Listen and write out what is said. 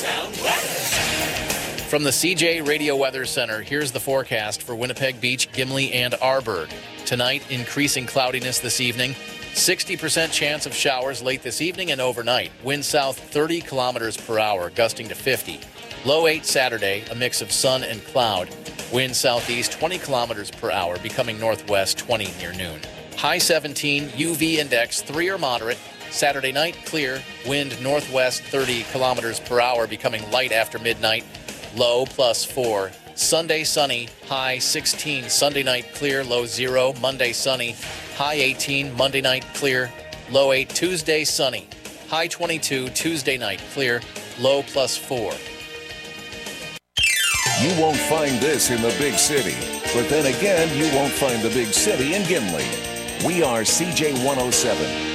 From the CJ Radio Weather Center, here's the forecast for Winnipeg Beach, Gimli, and Arborg. Tonight, increasing cloudiness this evening. 60% chance of showers late this evening and overnight. Wind south 30 kilometers per hour, gusting to 50. Low 8 Saturday, a mix of sun and cloud. Wind southeast 20 kilometers per hour, becoming northwest 20 near noon. High 17, UV index 3 or moderate. Saturday night, clear. Wind northwest 30 kilometers per hour, becoming light after midnight. Low +4. Sunday sunny, high 16. Sunday night clear, low 0. Monday sunny, high 18. Monday night clear, low 8. Tuesday sunny, high 22. Tuesday night clear, low +4. You won't find this in the big city, but then again, you won't find the big city in Gimli. We are CJ 107.